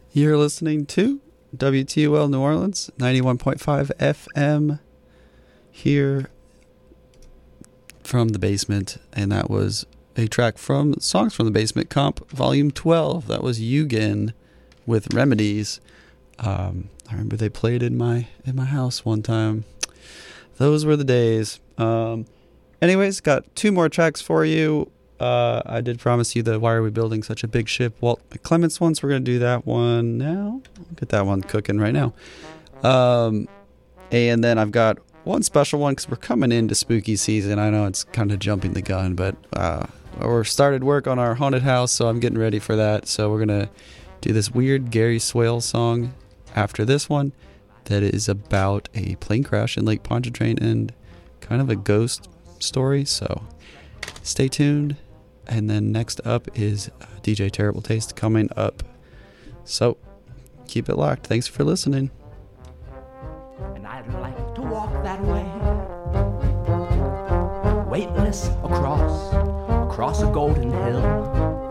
You're listening to WTUL New Orleans, 91.5 FM here from the basement. And that was a track from Songs from the Basement Comp, Volume 12. That was Eugen with Remedies. I remember they played in my house one time. Those were the days. Anyways, got two more tracks for you. I did promise you the Why Are We Building Such a Big Ship Walt McClements one, so we're going to do that one now. I'll get that one cooking right now. And then I've got one special one because we're coming into spooky season. I know it's kind of jumping the gun, but we're started work on our haunted house, so I'm getting ready for that. So we're going to do this weird Gary Swale song after this one that is about a plane crash in Lake Pontchartrain and kind of a ghost story. So stay tuned. And then next up is DJ Terrible Taste coming up. So keep it locked. Thanks for listening. And I'd like to walk that way, weightless across a golden hill.